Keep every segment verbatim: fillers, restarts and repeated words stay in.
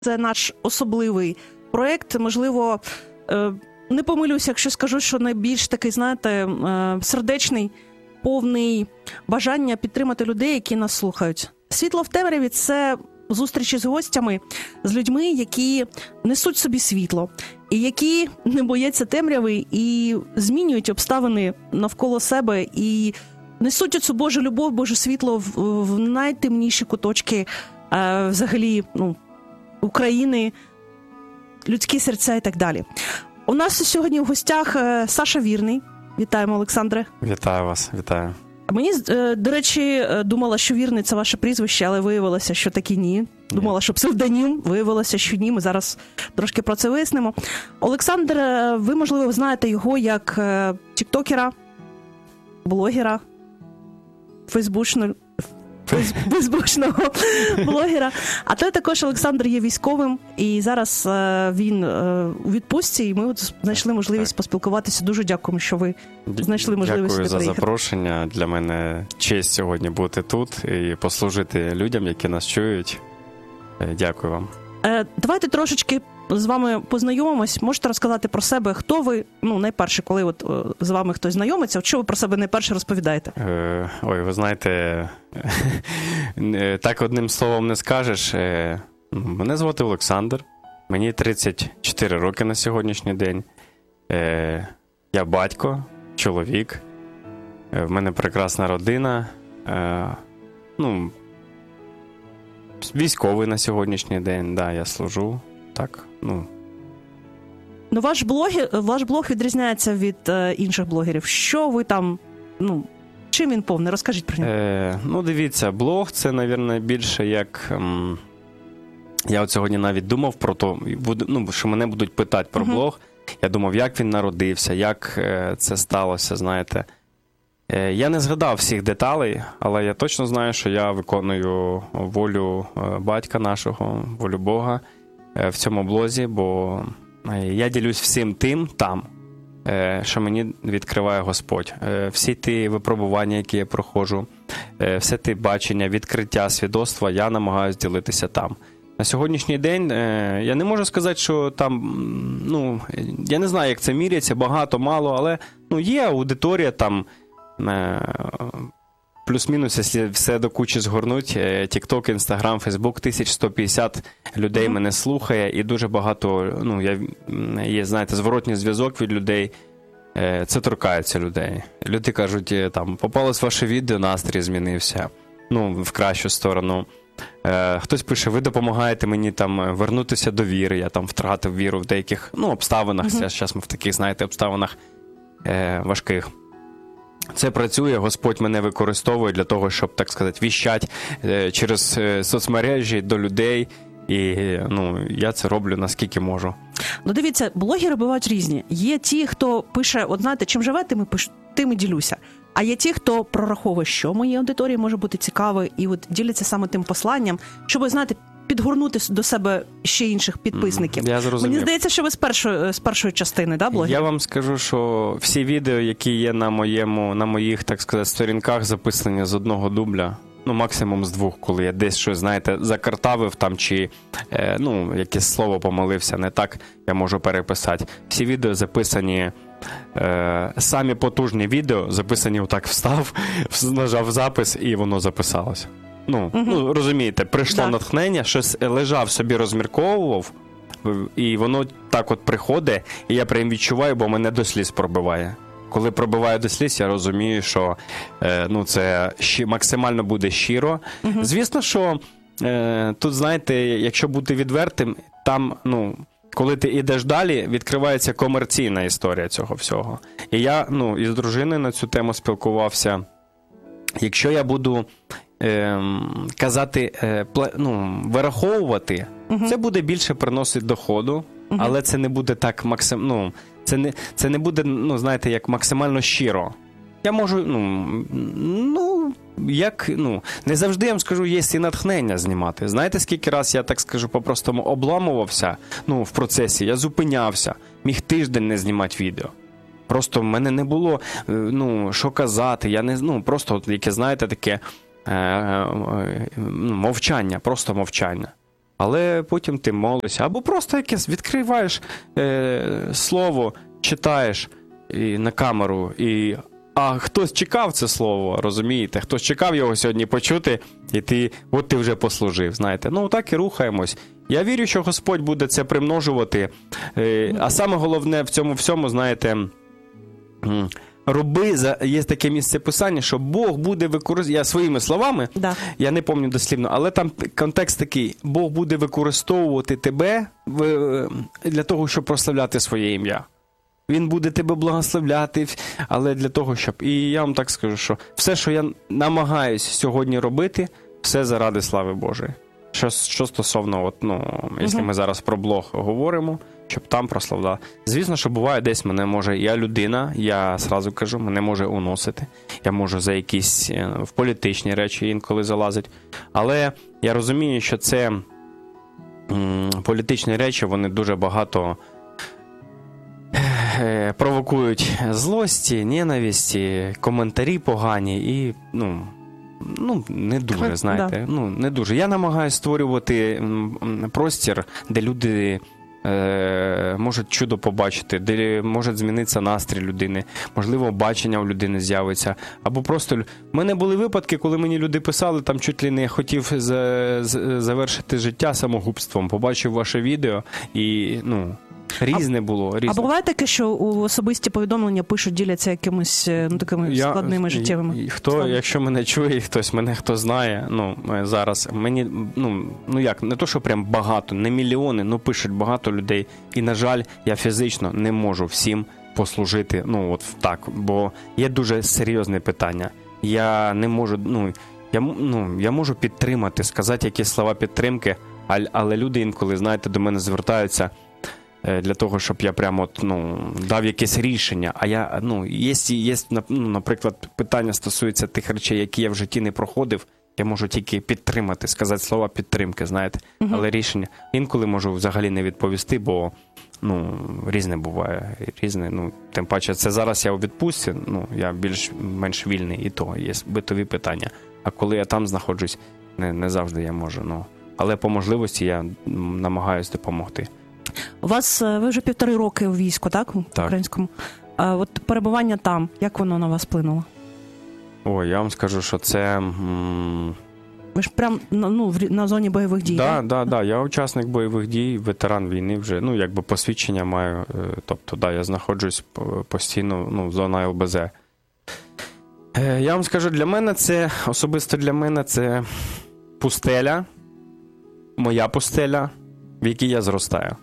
Це наш особливий проєкт. Можливо, не помилюся, якщо скажу, що найбільш такий, знаєте, сердечний, повний бажання підтримати людей, які нас слухають. «Світло в темряві» – це зустрічі з гостями, з людьми, які несуть собі світло, і які не бояться темряви і змінюють обставини навколо себе, і несуть оцю Божу любов, Боже світло в, в найтемніші куточки е, взагалі, ну, України, людські серця і так далі. У нас сьогодні в гостях Саша Вірний. Вітаємо, Олександре. Вітаю вас, вітаю. Мені, до речі, думала, що Вірний – це ваше прізвище, але виявилося, що таки ні. Думала, що псевдонім, виявилося, що ні. Ми зараз трошки про це вияснимо. Олександр, ви, можливо, знаєте його як тіктокера, блогера, фейсбучного, фейсбучного блогера. А то також Олександр є військовим, і зараз він у відпустці, і ми от знайшли можливість так. поспілкуватися. Дуже дякуємо, що ви знайшли можливість Дякую за приїхати. запрошення. Для мене честь сьогодні бути тут і послужити людям, які нас чують. Дякую вам. Давайте трошечки з вами познайомимось. Можете розказати про себе, хто ви, ну, найперше, коли от з вами хтось знайомиться, от що ви про себе найперше розповідаєте? Е, ой, ви знаєте, так одним словом не скажеш. Мене звати Олександр, мені тридцять чотири роки на сьогоднішній день. Е, я батько, чоловік, в мене прекрасна родина, е, ну, військовий на сьогоднішній день, да, я служу, так, ну. Ну, ваш блог, ваш блог відрізняється від е, інших блогерів. Що ви там, ну, чим він повний? Розкажіть про нього. Е, ну, дивіться, блог – це, мабуть, більше як, ем, я от сьогодні навіть думав про то, ну, що мене будуть питати про uh-huh. блог. Я думав, як він народився, як е, це сталося, знаєте. Е, я не згадав всіх деталей, але я точно знаю, що я виконую волю е, батька нашого, волю Бога е, в цьому блозі, бо е, я ділюсь всім тим там, е, що мені відкриває Господь. Е, всі ті випробування, які я проходжу, е, все ті бачення, відкриття, свідоцтва, я намагаюся ділитися там. На сьогоднішній день е, я не можу сказати, що там, ну, я не знаю, як це міряться, багато, мало, але ну, є аудиторія там, плюс-мінус, якщо все до кучі згорнуть, TikTok, Instagram, Facebook, тисяч сто п'ятдесят людей mm-hmm. мене слухає, і дуже багато, ну, я, є, знаєте, зворотній зв'язок від людей, це торкається людей. Люди кажуть, там, попалось ваше відео, настрій змінився, ну, в кращу сторону. Хтось пише, ви допомагаєте мені там вернутися до віри, я там втратив віру в деяких, ну, обставинах, mm-hmm. зараз ми в таких, знаєте, обставинах важких. Це працює, Господь мене використовує для того, щоб, так сказати, віщати через соцмережі до людей, і, ну, я це роблю наскільки можу. Ну, дивіться, блогери бувають різні. Є ті, хто пише, от знаєте, чим живе, тим і, пиш... тим і ділюся. А є ті, хто прораховує, що моїй аудиторії може бути цікаво, і от діляться саме тим посланням, щоб, знаєте, підгорнути до себе ще інших підписників. Я зрозумів. Мені здається, що ви з першої, з першої частини, да, блогер? Я вам скажу, що всі відео, які є на моєму, на моїх, так сказати, сторінках, записані з одного дубля, ну, максимум з двох, коли я десь щось, знаєте, закартавив там, чи, е, ну, якесь слово помилився, не так, я можу переписати. Всі відео записані, е, самі потужні відео, записані отак встав, нажав запис, і воно записалося. Ну, угу. ну, розумієте, прийшло так. натхнення, щось лежав собі, розмірковував, і воно так от приходить, і я прям відчуваю, бо мене до сліз пробиває. Коли пробиває до сліз, я розумію, що е, ну, це щі, максимально буде щиро. Угу. Звісно, що е, тут, знаєте, якщо бути відвертим, там, ну, коли ти йдеш далі, відкривається комерційна історія цього всього. І я, ну, із дружиною на цю тему спілкувався. Якщо я буду е, казати, е, ну, вираховувати, угу. це буде більше приносити доходу, угу. але це не буде так максим, ну, це не, це не буде, ну, знаєте, як максимально щиро. Я можу, ну, ну, як, ну, не завжди, я вам скажу, є і натхнення знімати. Знаєте, скільки раз я, так скажу, по-простому обламувався, ну, в процесі, я зупинявся, міг тиждень не знімати відео. Просто в мене не було, ну, що казати, я не, ну, просто, яке, знаєте, таке е, е, мовчання, просто мовчання. Але потім ти молишся. Або просто якесь відкриваєш е, слово, читаєш і, на камеру, і а хтось чекав це слово, розумієте? Хтось чекав його сьогодні почути, і ти, от ти вже послужив, знаєте. Ну, так і рухаємось. Я вірю, що Господь буде це примножувати. Е, а саме головне в цьому всьому, знаєте, роби, є таке місце писання, що Бог буде використовувати, я своїми словами, да. я не пам'ятаю дослівно, але там контекст такий, Бог буде використовувати тебе для того, щоб прославляти своє ім'я. Він буде тебе благословляти, але для того, щоб... І я вам так скажу, що все, що я намагаюсь сьогодні робити, все заради слави Божої. Що, що стосовно, от, ну, якщо uh-huh. ми зараз про блог говоримо, щоб там прославляли. Звісно, що буває десь мене може, я людина, я сразу кажу, мене може уносити. Я можу за якісь в політичні речі інколи залазити. Але я розумію, що це м, політичні речі, вони дуже багато е, провокують злості, ненависті, коментарі погані і, ну... Ну, не дуже, знаєте, да. ну, не дуже. Я намагаюся створювати простір, де люди е, можуть чудо побачити, де може змінитися настрій людини, можливо, бачення у людини з'явиться, або просто... У мене були випадки, коли мені люди писали, там чуть ли не хотів за, за, завершити життя самогубством, побачив ваше відео і, ну... Різне було. Різне. А буває таке, що у особисті повідомлення пишуть, діляться якимись ну, такими я, складними життєвими? Хто, Складно. Якщо мене чує, хтось мене хто знає, ну, зараз, мені, ну, ну як, не то, що прям багато, не мільйони, ну пишуть багато людей. І, на жаль, я фізично не можу всім послужити, ну, от так, бо є дуже серйозне питання. Я не можу, ну, я, ну, я можу підтримати, сказати якісь слова підтримки, але люди інколи, знаєте, до мене звертаються для того, щоб я прямо от, ну, дав якесь рішення. А я, ну, є, є, ну, наприклад, питання стосується тих речей, які я в житті не проходив, я можу тільки підтримати, сказати слова підтримки, знаєте. Uh-huh. Але рішення інколи можу взагалі не відповісти, бо, ну, різне буває, різне, ну, тим паче, це зараз я у відпустці, ну, я більш-менш вільний, і то є битові питання. А коли я там знаходжусь, не, не завжди я можу, ну, але по можливості я намагаюсь допомогти. У вас, ви вже півтори роки у війську, так? Так. Українському. А от перебування там, як воно на вас вплинуло? Ой, я вам скажу, що це... М- ви ж прям ну, на зоні бойових дій, да, так? Так, да, да. Я учасник бойових дій, ветеран війни вже, ну, якби посвідчення маю. Тобто, да, я знаходжусь постійно, ну, зона ел бе зет. Я вам скажу, для мене це, особисто для мене, це пустеля, моя пустеля, в якій я зростаю.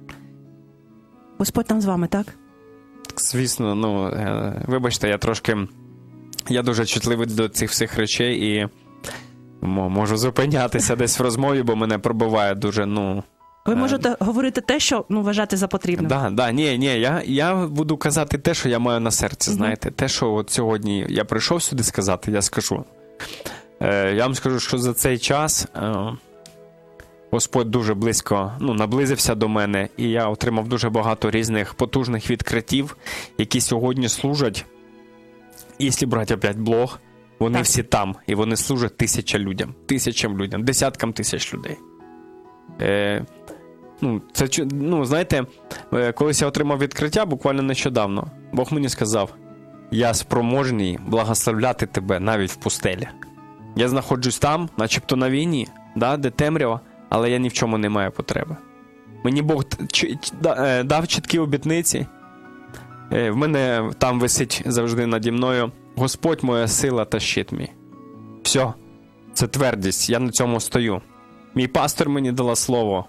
Господь там з вами, так? Звісно, ну, вибачте, я трошки, я дуже чутливий до цих всіх речей і можу зупинятися десь в розмові, бо мене пробиває дуже, ну... Ви можете е... говорити те, що, ну, вважати за потрібне. Так, да, да, ні, ні, я, я буду казати те, що я маю на серці, знаєте. Mm-hmm. Те, що от сьогодні я прийшов сюди сказати, я скажу. Е, я вам скажу, що за цей час... Е... Господь дуже близько, ну, наблизився до мене, і я отримав дуже багато різних потужних відкриттів, які сьогодні служать, якщо брати опять блог, вони так. всі там, і вони служать тисячам людям, тисячам людям, десяткам тисяч людей. Е, ну, це, ну, знаєте, колись я отримав відкриття, буквально нещодавно, Бог мені сказав, я спроможний благословляти тебе навіть в пустелі. Я знаходжусь там, начебто на війні, да, де темрява, але я ні в чому не маю потреби. Мені Бог дав чіткі обітниці. В мене там висить завжди наді мною Господь моя сила та щит мій. Все. Це твердість. Я на цьому стою. Мій пастор мені дала слово.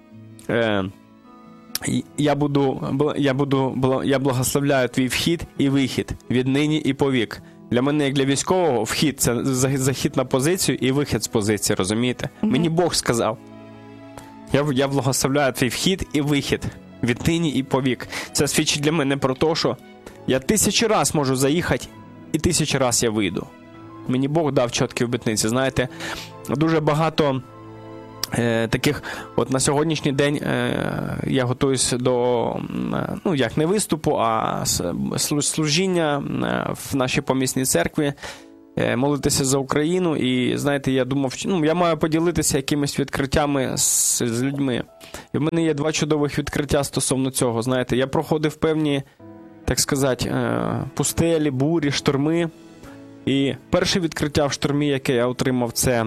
Я буду, я буду, я благословляю твій вхід і вихід від нині і повік. Для мене, як для військового, вхід – це захід на позицію і вихід з позиції, розумієте? Mm-hmm. Мені Бог сказав. Я, я благословляю твій вхід і вихід від нині і повік. Це свідчить для мене про те, що я тисячі раз можу заїхати і тисячі раз я вийду. Мені Бог дав чіткі обітниці. Знаєте, дуже багато е, таких, от на сьогоднішній день е, я готуюсь до, ну, як не виступу, а служіння в нашій помісній церкві. е, молитися за Україну. І, знаєте, я думав, ну, я маю поділитися якимись відкриттями з, з людьми. І в мене є два чудових відкриття стосовно цього. Знаєте, я проходив певні, так сказати, е, пустелі, бурі, шторми. І перше відкриття в штормі, яке я отримав, це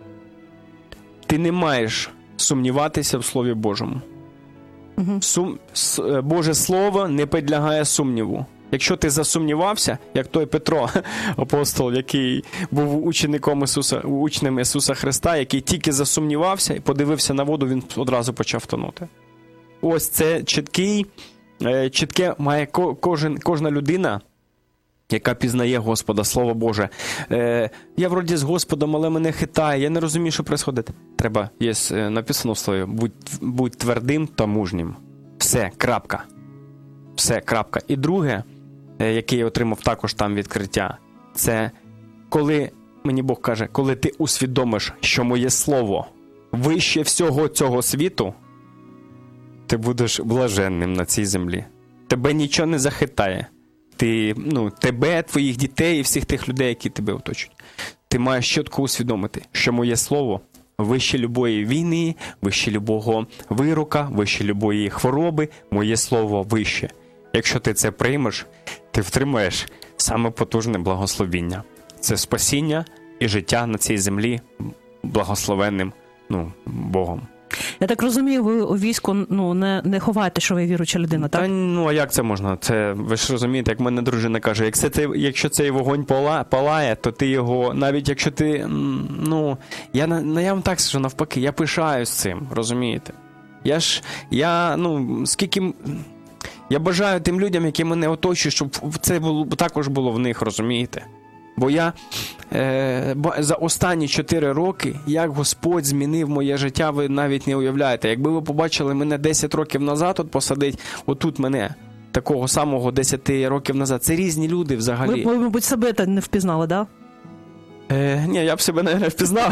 ти не маєш сумніватися в Слові Божому. Угу. Сум... Боже Слово не підлягає сумніву. Якщо ти засумнівався, як той Петро, апостол, який був учеником Ісуса, учнем Ісуса Христа, який тільки засумнівався і подивився на воду, він одразу почав тонути. Ось це чіткий, чітке має кожен, кожна людина, яка пізнає Господа, Слово Боже. Е, я вроді з Господом, але мене хитає, я не розумію, що відбувається. Треба, є написано в Слові, будь, будь твердим та мужнім. Все, крапка. Все, крапка. І друге, е, яке я отримав також там відкриття, це коли, мені Бог каже, коли ти усвідомиш, що моє Слово вище всього цього світу, ти будеш блаженним на цій землі. Тебе нічого не захитає. Ти, ну, тебе, твоїх дітей і всіх тих людей, які тебе оточують. Ти маєш чітко усвідомити, що моє слово вище любої війни, вище любого вирока, вище любої хвороби, моє слово вище. Якщо ти це приймеш, ти втримаєш саме потужне благословіння. Це спасіння і життя на цій землі благословенним, ну, Богом. Я так розумію, ви у війську, ну, не, не ховаєте, що ви віруюча людина, так? Та, ну, а як це можна? Це, ви ж розумієте, як мене дружина каже, якщо, це, якщо цей вогонь пола, палає, то ти його, навіть якщо ти, ну, я, я вам так скажу, навпаки, я пишаюсь цим, розумієте? Я ж, я, ну, скільки, я бажаю тим людям, які мене оточують, щоб це було, також було в них, розумієте? Бо я е, за останні чотири роки, як Господь змінив моє життя, ви навіть не уявляєте. Якби ви побачили мене десять років назад, от посадить, отут мене, такого самого десять років назад. Це різні люди взагалі. Ви, ви мабуть, себе та не впізнали, так? Да? Е, ні, я б себе не впізнав.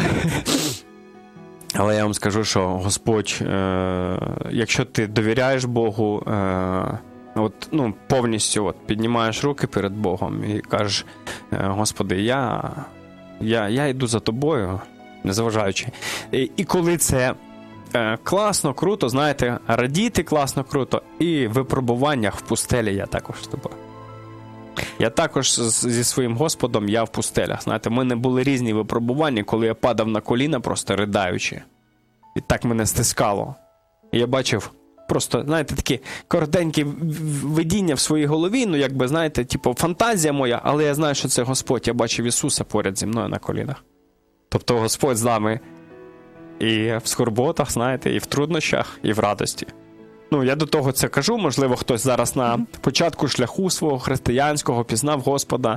Але я вам скажу, що Господь, е, якщо ти довіряєш Богу, е, от, ну, повністю от, піднімаєш руки перед Богом і кажеш, Господи, я, я, я йду за тобою, незважаючи. І, і коли це е, класно, круто, знаєте, радіти класно, круто, і в випробуваннях в пустелі я також з тобою. Я також зі своїм Господом, я в пустелях. Знаєте, в мене були різні випробування, коли я падав на коліна, просто ридаючи. І так мене стискало. І я бачив просто, знаєте, такі коротенькі видіння в своїй голові, ну, якби, знаєте, типу, фантазія моя, але я знаю, що це Господь. Я бачив Ісуса поряд зі мною на колінах. Тобто Господь з нами і в скорботах, знаєте, і в труднощах, і в радості. Ну, я до того це кажу, можливо, хтось зараз на початку шляху свого християнського пізнав Господа.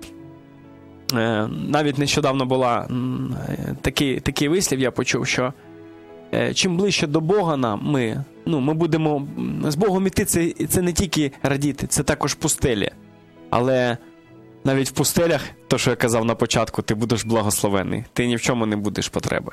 Е, навіть нещодавно була е, такий, такий вислів, я почув, що е, чим ближче до Бога нам ми, ну, ми будемо з Богом іти, це, це не тільки радіти, це також пустелі. Але навіть в пустелях, то, що я казав на початку, ти будеш благословений, ти ні в чому не будеш потреби.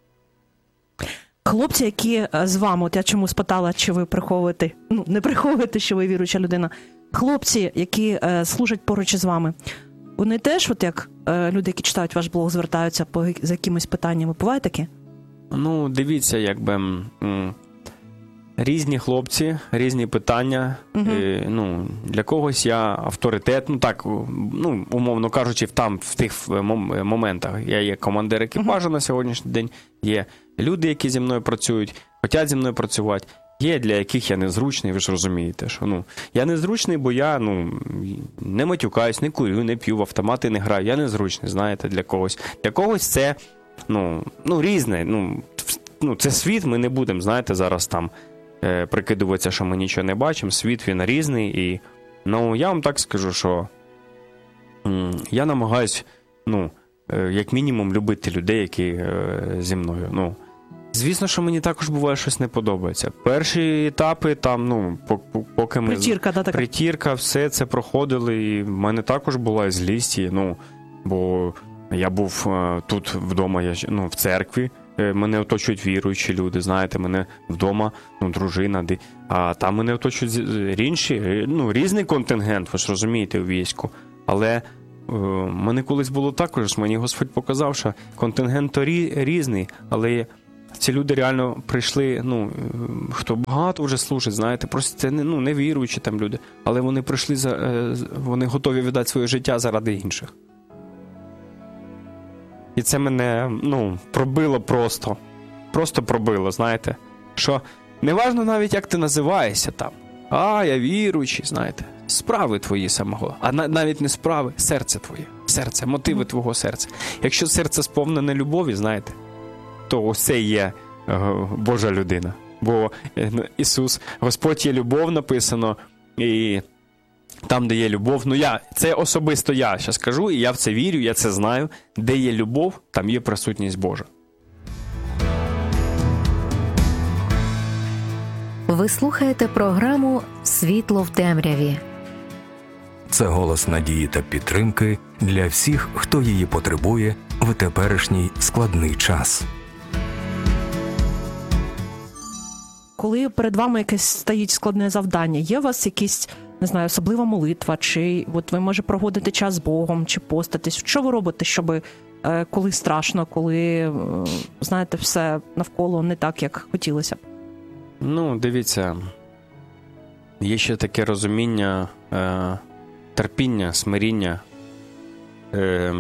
Хлопці, які з вами, от я чому спитала, чи ви приховуєте, ну, не приховуєте, що ви віруюча людина. Хлопці, які е, служать поруч із вами, вони теж, от як е, люди, які читають ваш блог, звертаються по, за якимись питаннями. Буває таке? Ну, дивіться, якби м, різні хлопці, різні питання. Угу. І, ну, для когось я авторитет, ну так, ну, умовно кажучи, там, в тих моментах. Я є командир екіпажу угу. на сьогоднішній день, є люди, які зі мною працюють, хочуть зі мною працювати. Є, для яких я незручний, ви ж розумієте, що, ну, я незручний, бо я, ну, не матюкаюсь, не курю, не п'ю, в автомати не граю. Я незручний, знаєте, для когось. Для когось це, ну, ну різне, ну, ну, це світ, ми не будемо, знаєте, зараз там е, прикидуватися, що ми нічого не бачимо. Світ, він різний, і, ну, я вам так скажу, що м, я намагаюсь, ну, е, як мінімум, любити людей, які е, зі мною, ну. Звісно, що мені також буває щось не подобається. Перші етапи, там, ну, поки ми... Притірка, да, така? Притірка, все це проходили, і в мене також була і злість, і, ну, бо я був е, тут вдома, я, ну, в церкві, е, мене оточують віруючі люди, знаєте, мене вдома, ну, дружина, де, а там мене оточують інші, ну, різний контингент, ви ж розумієте, у війську, але мене колись було також, мені Господь показав, що контингент то рі- різний, але ці люди реально прийшли, ну, хто багато вже служить, знаєте, просто це не, ну, не віруючі там люди, але вони прийшли, за, вони готові віддати своє життя заради інших. І це мене, ну, пробило просто. Просто пробило, знаєте. Що не важно навіть, як ти називаєшся там. А, я віруючий, знаєте. Справи твої самого. А на, навіть не справи, серце твоє. Серце, мотиви mm. твого серця. Якщо серце сповнене любові, знаєте, то ось це є е, Божа людина. Бо е, Ісус, Господь є любов, написано, і там, де є любов, ну я, це особисто я зараз кажу, і я в це вірю, я це знаю, де є любов, там є присутність Божа. Ви слухаєте програму «Світло в темряві». Це голос надії та підтримки для всіх, хто її потребує в теперішній складний час. Коли перед вами якесь стоїть складне завдання, є у вас якісь, не знаю, особлива молитва, чи от ви, може, проводите час з Богом, чи поститесь? Що ви робите, щоб е, коли страшно, коли, е, знаєте, все навколо не так, як хотілося б? Ну, дивіться, є ще таке розуміння, е, терпіння, смиріння. Е,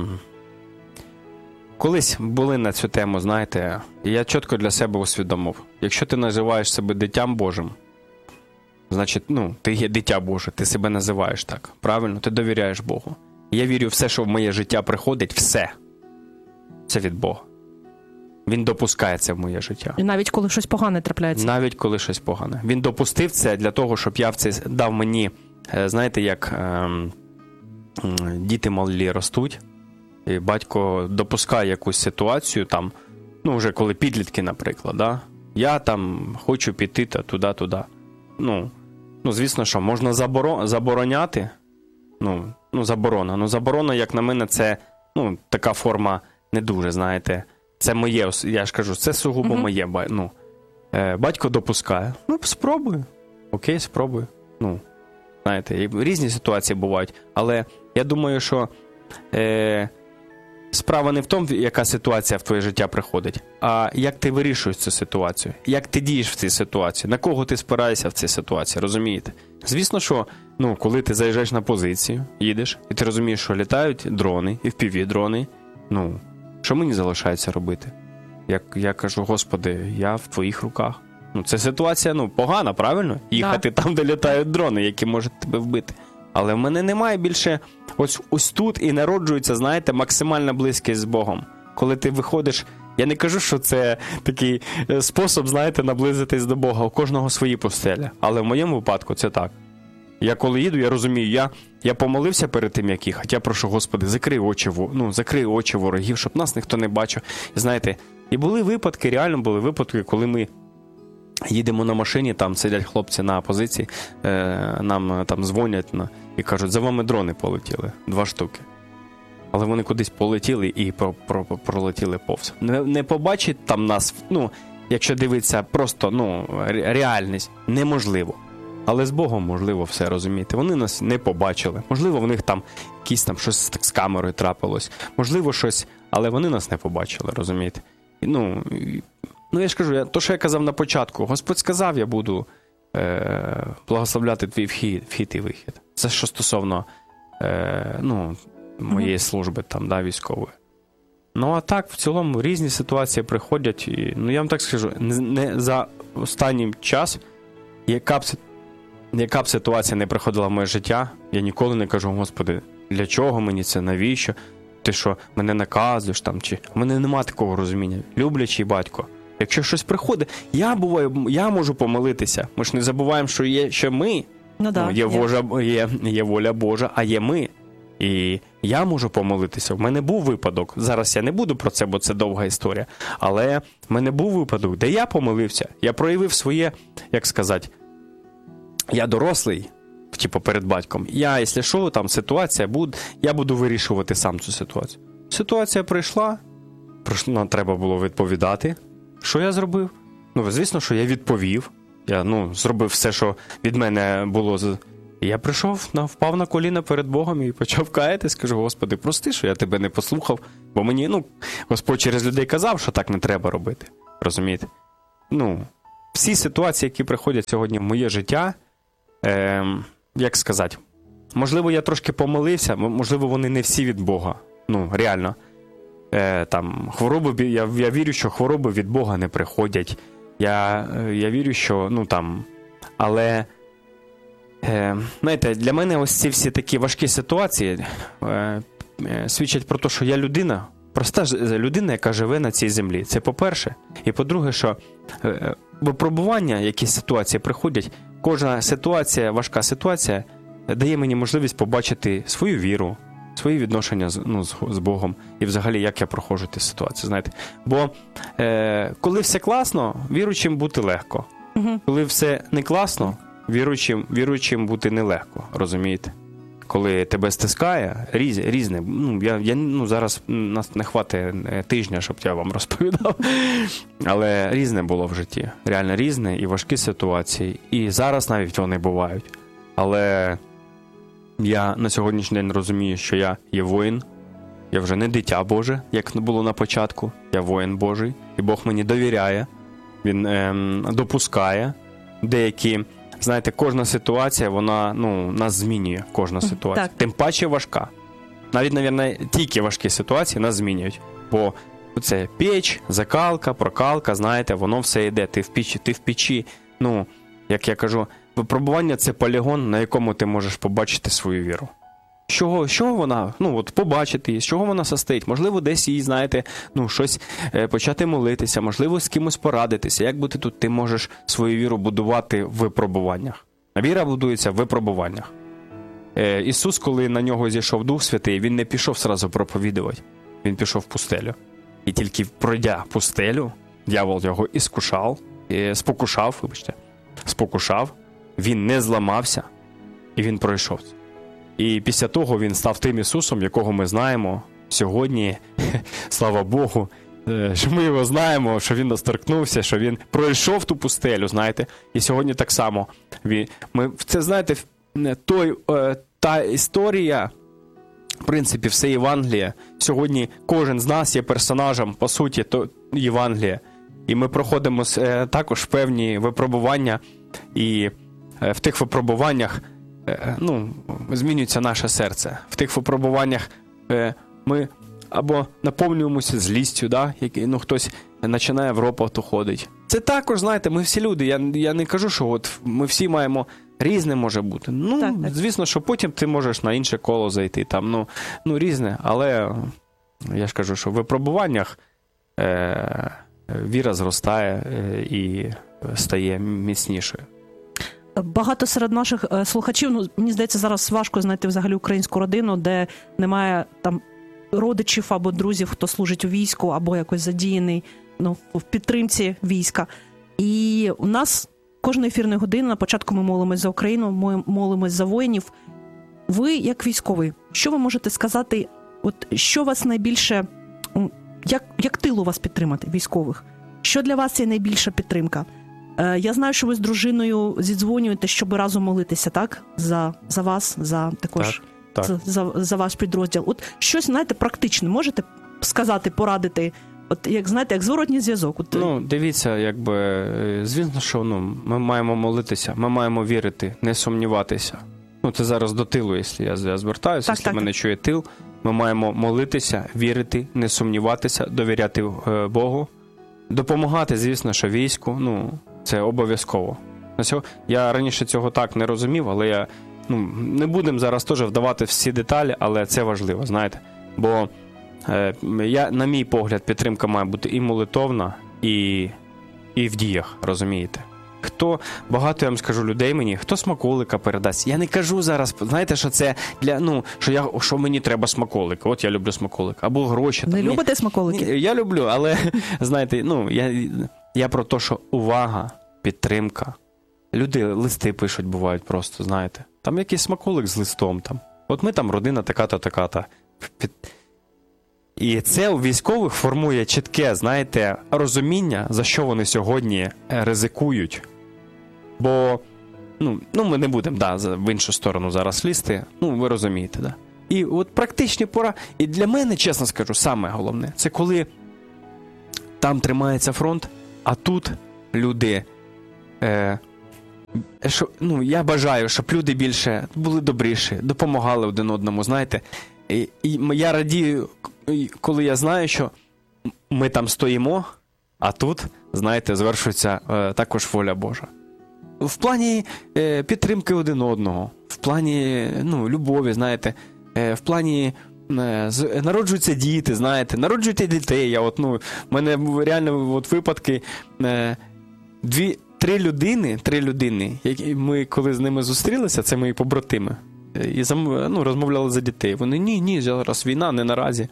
колись були на цю тему, знаєте, я чітко для себе усвідомив. Якщо ти називаєш себе дитям Божим, значить, ну, ти є дитя Боже, ти себе називаєш так, правильно? Ти довіряєш Богу. Я вірю, все, що в моє життя приходить, все, це від Бога. Він допускає це в моє життя. І навіть коли щось погане трапляється? Навіть коли щось погане. Він допустив це для того, щоб я в це дав мені, знаєте, як е, діти малі ростуть, і батько допускає якусь ситуацію, там, ну, вже коли підлітки, наприклад, да? Я там хочу піти туди-туди. Ну, ну, звісно, що, можна заборо... забороняти, ну, ну, заборона. Ну, заборона, як на мене, це, ну, така форма не дуже, знаєте, це моє, я ж кажу, це сугубо mm-hmm. моє. Ну, е, батько допускає. Ну, спробуй. Окей, спробуй. Ну, знаєте, різні ситуації бувають. Але я думаю, що е, справа не в тому, яка ситуація в твоє життя приходить, а як ти вирішуєш цю ситуацію, як ти дієш в цій ситуації, на кого ти спираєшся в цій ситуації, розумієте? Звісно, що, ну, коли ти заїжджаєш на позицію, їдеш, і ти розумієш, що літають дрони, і впівдрони, ну, що мені залишається робити? Я, я кажу, Господи, я в твоїх руках. Ну, це ситуація, ну, погана, правильно? Їхати да. там, де літають дрони, які можуть тебе вбити. Але в мене немає більше ось, ось тут і народжується, знаєте, максимальна близькість з Богом. Коли ти виходиш, я не кажу, що це такий спосіб, знаєте, наблизитись до Бога. У кожного свої пустелі. Але в моєму випадку це так. Я коли їду, я розумію, я, я помолився перед тим, як їхати, я прошу, Господи, закрий очі, ну, закрий очі ворогів, щоб нас ніхто не бачив. І знаєте, і були випадки, реально були випадки, коли ми їдемо на машині, там сидять хлопці на позиції, е, нам там дзвонять на, і кажуть, за вами дрони полетіли, два штуки. Але вони кудись полетіли і про, про, пролетіли повз. Не, не побачить там нас, ну, якщо дивитися просто, ну, реальність, неможливо. Але з Богом можливо все, розумієте. Вони нас не побачили. Можливо, в них там якісь там щось з камерою трапилось. Можливо, щось, але вони нас не побачили, розумієте. І, ну, і, ну, я ж кажу, я, то, що я казав на початку, Господь сказав, я буду е, благословляти твій вхід, вхід і вихід. Це що стосовно е, ну, моєї служби там, да, військової. Ну, а так, в цілому, різні ситуації приходять. І, ну, я вам так скажу, не, не за останній час, яка б Яка б ситуація не приходила в моє життя, я ніколи не кажу, Господи, для чого мені це, навіщо? Ти що, мене наказуєш там, чи... У мене нема такого розуміння. Люблячий батько. Якщо щось приходить, я буваю, я можу помилитися. Ми ж не забуваємо, що є ще ми. Ну, да, ну, є, є. Божа, є, є воля Божа, а є ми. І я можу помилитися. В мене був випадок. Зараз я не буду про це, бо це довга історія. Але в мене був випадок, де я помилився. Я проявив своє, як сказати, я дорослий, типу, перед батьком. Я, якщо що, там ситуація буде, я буду вирішувати сам цю ситуацію. Ситуація прийшла, прийшла, треба було відповідати. Що я зробив? Ну, звісно, що я відповів. Я, ну, зробив все, що від мене було І я прийшов, на, впав на коліна перед Богом і почав каятись, кажу: Господи, прости, що я тебе не послухав, бо мені, ну, Господь через людей казав, що так не треба робити, розумієте? Ну, всі ситуації, які приходять сьогодні в моє життя, е, як сказати, можливо, я трошки помилився, можливо, вони не всі від Бога, ну, реально. Е, там, хвороби, я, я вірю, що хвороби від Бога не приходять, я, я вірю, що, ну, там, але... Е, знаєте, для мене ось ці всі такі важкі ситуації е, е, свідчать про те, що я людина, проста людина, яка живе на цій землі. Це по-перше. І по-друге, що е, випробування, які ситуації приходять, кожна ситуація, важка ситуація, дає мені можливість побачити свою віру, свої відношення з, ну, з, з Богом і взагалі, як я проходжу ті ситуації, знаєте. Бо е, коли все класно, віруючим бути легко. Угу. Коли все не класно, Віруючим, віруючим бути нелегко, розумієте? Коли тебе стискає, різ, різне. Ну, я, я, ну, зараз нас не хватить тижня, щоб я вам розповідав. Але різне було в житті. Реально різне і важкі ситуації. І зараз навіть вони бувають. Але я на сьогоднішній день розумію, що я є воїн. Я вже не дитя Боже, як було на початку. Я воїн Божий. І Бог мені довіряє. Він ем, допускає деякі... Знаєте, кожна ситуація, вона, ну, нас змінює, кожна ситуація. Так. Тим паче важка. Навіть, мабуть, тільки важкі ситуації нас змінюють. Бо це печ, закалка, прокалка, знаєте, воно все йде. Ти в печі, ти в печі. Ну, як я кажу, випробування – це полігон, на якому ти можеш побачити свою віру. З чого, з чого вона, ну, от побачити її, з чого вона состоїть? Можливо, десь їй, знаєте, ну, щось е, почати молитися, можливо, з кимось порадитися. Як бути тут, ти можеш свою віру будувати в випробуваннях. Віра будується в випробуваннях. Е, Ісус, коли на нього зійшов Дух Святий, він не пішов сразу проповідувати, він пішов в пустелю. І тільки пройдя пустелю, дьявол його іскушав, е, спокушав, вибачте, спокушав, він не зламався, і він пройшов. І після того він став тим Ісусом, якого ми знаємо сьогодні, слава Богу, що ми його знаємо, що він нас торкнувся, що він пройшов ту пустелю, знаєте. І сьогодні так само. Він, ми, це, знаєте, той, та історія, в принципі, все Євангеліє. Сьогодні кожен з нас є персонажем, по суті, то Євангелія. І ми проходимо також певні випробування, і в тих випробуваннях ну, змінюється наше серце. В тих випробуваннях ми або наповнюємося злістю, да? Ну, хтось починає в ропот уходити. Це також, знаєте, ми всі люди. Я, я не кажу, що от ми всі маємо, різне може бути. Ну, так, так. Звісно, що потім ти можеш на інше коло зайти, там, ну, ну різне, але я ж кажу, що в випробуваннях е, віра зростає е, і стає міцнішою. Багато серед наших е, слухачів, ну, мені здається, зараз важко знайти взагалі українську родину, де немає там родичів або друзів, хто служить у війську, або якось задіяний, ну, в підтримці війська. І у нас кожної ефірної години на початку ми молимось за Україну, ми молимось за воїнів. Ви, як військовий, що ви можете сказати, от що вас найбільше, як, як тилу вас підтримати, військових? Що для вас є найбільша підтримка? Я знаю, що ви з дружиною зідзвонюєте, щоб разом молитися, так? За, за вас, за також так, так. За, за ваш підрозділ. От щось, знаєте, практичне можете сказати, порадити? От, як, знаєте, як зворотній зв'язок. От... Ну, дивіться, якби, звісно, що ну, ми маємо молитися, ми маємо вірити, не сумніватися. Ну, це зараз до тилу, якщо я, я звертаюся, якщо мене чує тил. Ми маємо молитися, вірити, не сумніватися, довіряти е, Богу, допомагати, звісно, що війську, ну, це обов'язково. Я раніше цього так не розумів, але я, ну, не будемо зараз теж вдавати всі деталі, але це важливо, знаєте. Бо, е, я, на мій погляд, підтримка має бути і молитовна, і, і в діях, розумієте. Хто, багато я вам скажу людей мені, хто смаколика передасть. Я не кажу зараз, знаєте, що це для, ну, що, я, що мені треба смаколик. От я люблю смаколик. Або гроші. Не там, любите ні, смаколики? Ні, я люблю, але, знаєте, ну, я, я про те, що увага, підтримка. Люди листи пишуть, бувають просто, знаєте. Там якийсь смаколик з листом. Там. От ми там родина така-то, така-то. І це у військових формує чітке, знаєте, розуміння, за що вони сьогодні ризикують. Бо, ну, ну ми не будемо да, в іншу сторону зараз лізти, ну ви розумієте, да. І от практичні пора, і для мене, чесно скажу, саме головне, це коли там тримається фронт, а тут люди, е, що, ну, я бажаю, щоб люди більше були добріші, допомагали один одному, знаєте. І, і я радію, коли я знаю, що ми там стоїмо, а тут, знаєте, звершується е, також воля Божа. В плані е, підтримки один одного, в плані, ну, любові, знаєте, е, в плані е, з, народжуються діти, знаєте, народжуйте дітей. Я от, ну, в мене реально от випадки, е, дві, три людини, три людини, які ми коли з ними зустрілися, це мої побратими, і ну, розмовляли за дітей. Вони, ні, ні, зараз війна, не наразі.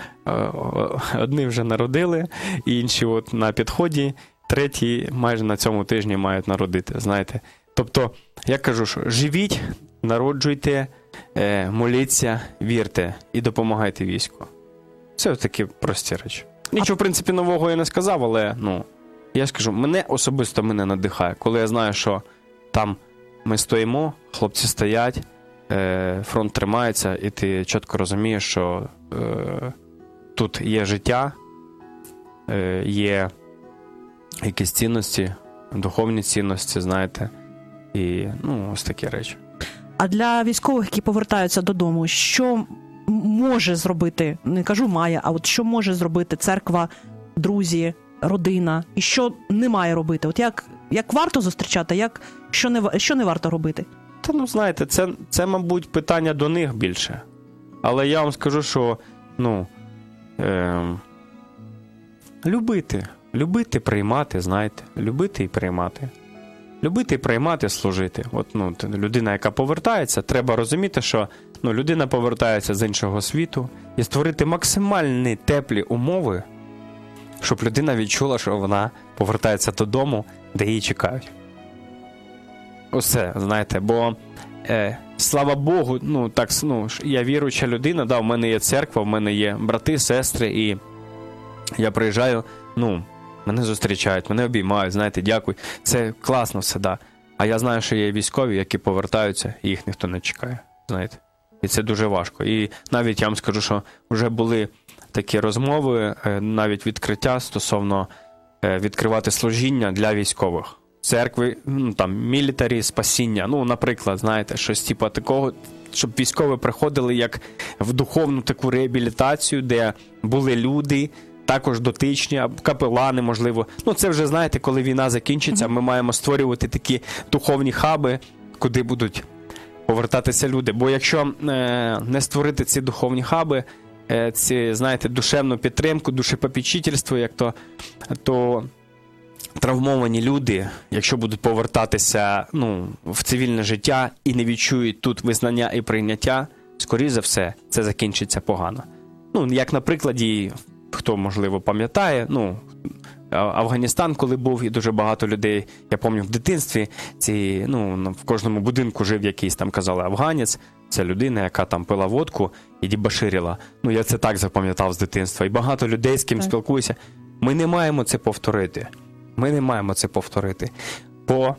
Одні вже народили, інші от на підході, треті майже на цьому тижні мають народити, знаєте. Тобто, я кажу, що живіть, народжуйте, моліться, вірте і допомагайте війську. Це такі прості речі. Нічого, в принципі, нового я не сказав, але, ну, я ж кажу, мене особисто мене надихає, коли я знаю, що там ми стоїмо, хлопці стоять, фронт тримається, і ти чітко розумієш, що е, тут є життя, е, є якісь цінності, духовні цінності, знаєте, і, ну, ось такі речі. А для військових, які повертаються додому, що може зробити, не кажу має, а от що може зробити церква, друзі, родина, і що не має робити? От як, як варто зустрічати, як, що, не, що не варто робити? Та, ну, знаєте, це, це, мабуть, питання до них більше. Але я вам скажу, що, ну, е, любити, любити, приймати, знаєте, любити і приймати. Любити і приймати, служити. От, ну, людина, яка повертається, треба розуміти, що, ну, людина повертається з іншого світу, і створити максимальні теплі умови, щоб людина відчула, що вона повертається додому, де її чекають. Усе, знаєте, бо, е, слава Богу, ну, так, ну, я віруюча людина, да, в мене є церква, в мене є брати, сестри, і я приїжджаю, ну, мене зустрічають, мене обіймають, знаєте, дякую. Це класно все, да. А я знаю, що є військові, які повертаються, і їх ніхто не чекає, знаєте. І це дуже важко. І навіть я вам скажу, що вже були такі розмови, навіть відкриття стосовно відкривати служіння для військових. Церкви, ну, там, мілітарі, спасіння, ну, наприклад, знаєте, щось типу такого, щоб військові приходили як в духовну таку реабілітацію, де були люди, також дотичні, капелани, можливо. Ну, це вже, знаєте, коли війна закінчиться, ми маємо створювати такі духовні хаби, куди будуть повертатися люди. Бо якщо е, не створити ці духовні хаби, е, ці, знаєте, душевну підтримку, душепопечительство, як то, то травмовані люди, якщо будуть повертатися, ну, в цивільне життя і не відчують тут визнання і прийняття, скоріше за все, це закінчиться погано. Ну, як на прикладі, хто, можливо, пам'ятає, ну, Афганістан, коли був, і дуже багато людей, я пам'ятаю, в дитинстві, ці, ну, в кожному будинку жив якийсь, там казали, афганець, це людина, яка там пила водку і дібаширила. Ну, я це так запам'ятав з дитинства. І багато людей, з ким так. спілкуюся, ми не маємо це повторити. Ми не маємо це повторити. Бо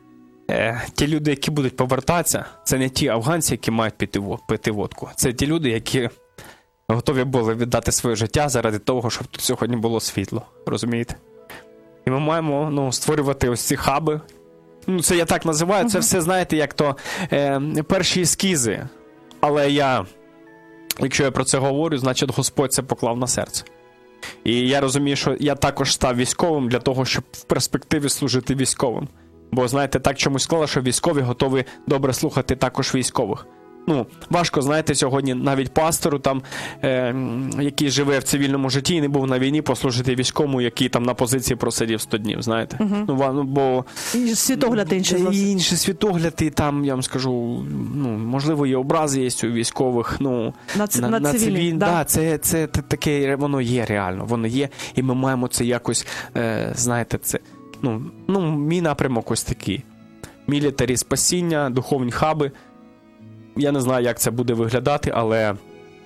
е, ті люди, які будуть повертатися, це не ті афганці, які мають пити, пити водку. Це ті люди, які готові були віддати своє життя заради того, щоб тут сьогодні було світло. Розумієте? І ми маємо, ну, створювати ось ці хаби. Ну, це я так називаю. Це все, знаєте, як то е, перші ескізи. Але я, якщо я про це говорю, значить Господь це поклав на серце. І я розумію, що я також став військовим для того, щоб в перспективі служити військовим. Бо, знаєте, так чомусь склало, що військові готові добре слухати також військових. Ну, важко, знаєте, сьогодні навіть пастору, там, е, який живе в цивільному житті і не був на війні, послужити військовому, який там на позиції просидів сто днів, знаєте. Угу. Ну, бо... І світогляд інший. І інші світогляди, там, я вам скажу, ну, можливо, є образи є у військових, ну, на, ц... на, на, на цивільні. цивіль... Да, да, це, це таке, воно є реально, воно є, і ми маємо це якось, е, знаєте, це, ну, ну, мій напрямок ось такий. Мілітарі спасіння, духовні хаби. Я не знаю, як це буде виглядати, але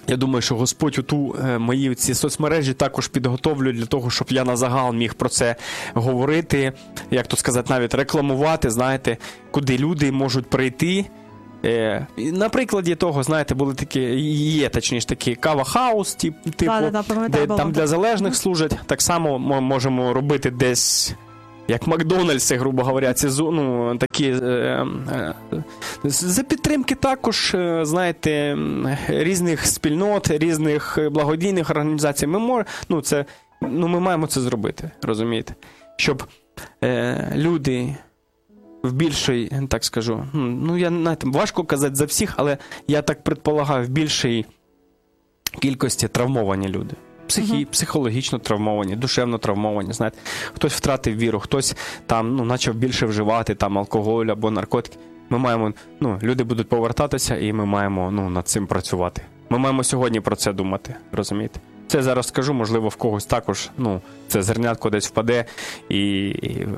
Я думаю, що Господь оту е, мої ці соцмережі також підготовлює для того, щоб я на загал міг про це говорити, як то сказати, навіть рекламувати, знаєте, куди люди можуть прийти. Е, на прикладі того, знаєте, були такі, є, точніше, такі кава-хаус, тип, типу, Да, да, да, де було. там для залежних служать. Так само ми можемо робити десь, як Макдональдси, грубо говоря, ці ну, такі е, е, за підтримки також, е, знаєте, різних спільнот, різних благодійних організацій. Ми мож, ну, це, ну, ми маємо це зробити, розумієте? Щоб е, люди в більшій, так скажу, ну, я, знаєте, важко казати за всіх, але я так предполагаю, в більшій кількості травмовані люди. Психі, uh-huh. Психологічно травмовані, душевно травмовані, знаєте. Хтось втратив віру, хтось там, ну, почав більше вживати там алкоголь або наркотики. Ми маємо, ну, люди будуть повертатися, і ми маємо, ну, над цим працювати. Ми маємо сьогодні про це думати, розумієте? Це зараз скажу, можливо, в когось також, ну, це зернятко десь впаде, і, і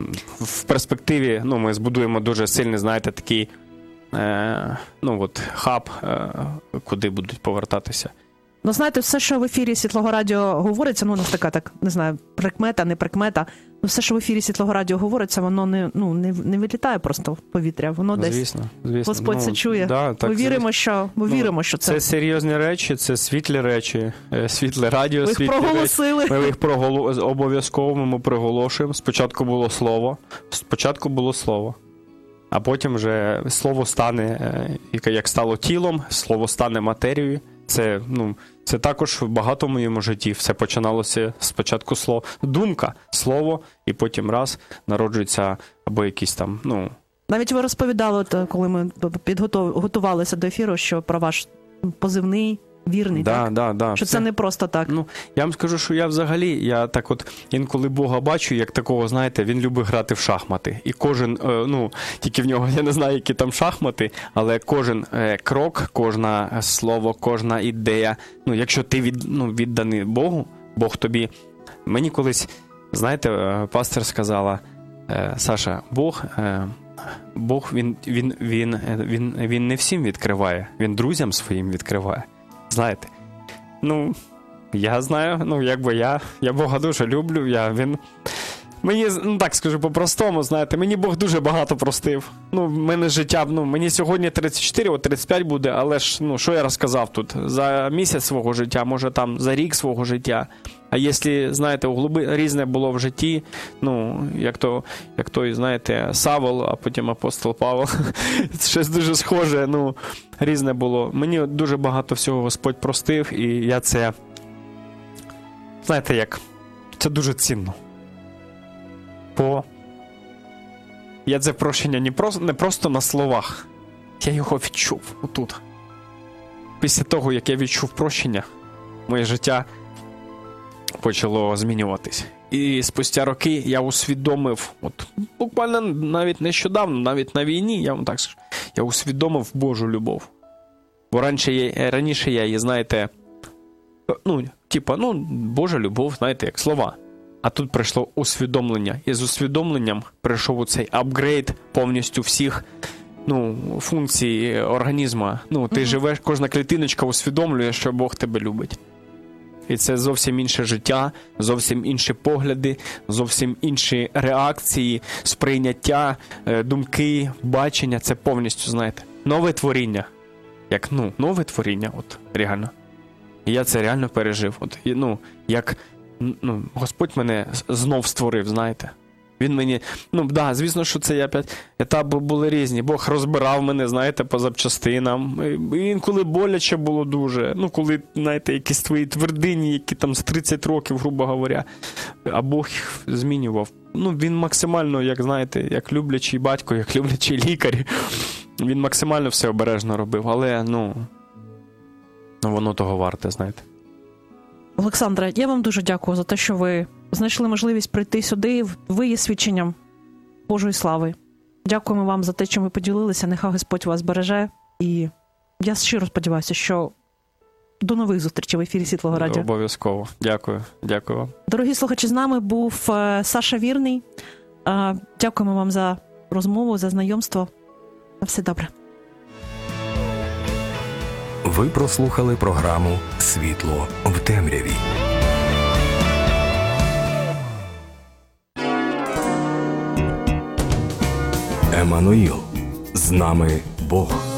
в перспективі, ну, ми збудуємо дуже сильний, знаєте, такий, е, ну, от, хаб, е, куди будуть повертатися. Ну, знаєте, все, що в ефірі Світлого Радіо говориться, ну, у нас така, так, не знаю, прикмета, не прикмета, ну, все, що в ефірі Світлого Радіо говориться, воно не, ну, не, не вилітає просто в повітря, воно десь, звісно, звісно. Господь ну, це чує. Да, так, ми віримо, що, ми ну, віримо, що це. Це серйозні речі, це світлі речі, світле радіо, ви світлі їх проголосили. речі. Ми їх проголо... обов'язково ми приголошуємо. Спочатку було слово, спочатку було слово. А потім вже слово стане, як стало тілом, слово стане матерією. Це, ну, це також багато в моєму житті. Все починалося спочатку слово. Думка, слово, і потім раз народжується або якісь там, ну... Навіть ви розповідали, от, коли ми підготов... готувалися до ефіру, що про ваш позивний, вірний, да, так? Да, да, що все. це не просто так. Ну, я вам скажу, що я взагалі, я так от інколи Бога бачу, як такого, знаєте, він любить грати в шахмати. І кожен, е, ну, тільки в нього, я не знаю, які там шахмати, але кожен е, крок, кожне слово, кожна ідея, ну, якщо ти від, ну, відданий Богу, Бог тобі... Мені колись, знаєте, е, пастор сказала, е, Саша, Бог... Е, Бог, він, він, він, він, він не всім відкриває, він друзям своїм відкриває. Знаєте, ну, я знаю, ну, якби я, я Бога дуже люблю, я, він, мені, ну, так скажу по-простому, знаєте, мені Бог дуже багато простив. Ну, в мене життя, ну, мені сьогодні тридцять чотири, от тридцять п'ять буде, але ж, ну, що я розказав тут? За місяць свого життя, може там за рік свого життя. А якщо, знаєте, углуби різне було в житті, ну, як то, як той, знаєте, Савол, а потім апостол Павел, щось дуже схоже, ну, різне було. Мені дуже багато всього Господь простив, і я це, знаєте, як, це дуже цінно. Бо я це прощення не просто, не просто на словах, я його відчув отут. Після того, як я відчув прощення, моє життя почало змінюватись. І спустя роки я усвідомив, от буквально навіть нещодавно, навіть на війні, я вам так скажу, я усвідомив Божу любов. Бо раніше я, раніше я її, знаєте, ну, типа, ну, Божа любов, знаєте, як слова. А тут прийшло усвідомлення. І з усвідомленням прийшов оцей апгрейд повністю всіх, ну, функцій організму. Ну, ти mm-hmm. живеш, кожна клітиночка усвідомлює, що Бог тебе любить. І це зовсім інше життя, зовсім інші погляди, зовсім інші реакції, сприйняття, думки, бачення. Це повністю, знаєте, нове творіння. Як, ну, нове творіння, от, реально. І я це реально пережив. От, і, ну, як, ну, Господь мене знов створив, знаєте. Він мені, ну, да, звісно, що це опять етапи були різні. Бог розбирав мене, знаєте, по запчастинам. І інколи боляче було дуже. Ну, коли, знаєте, якісь твої твердині, які там з тридцять років, грубо говоря, а Бог їх змінював. Ну, він максимально, як, знаєте, як люблячий батько, як люблячий лікар, він максимально все обережно робив. Але, ну, ну воно того варте, знаєте. Олександре, я вам дуже дякую за те, що ви знайшли можливість прийти сюди. Ви є свідченням Божої слави. Дякуємо вам за те, що ви поділилися. Нехай Господь вас береже. І я щиро сподіваюся, що до нових зустрічей в ефірі Світлого Радіо. Обов'язково. Дякую. Дякую вам. Дорогі слухачі, з нами був Саша Вірний. Дякуємо вам за розмову, за знайомство. На все добре. Ви прослухали програму «Світло в темряві». Еммануїл. З нами Бог.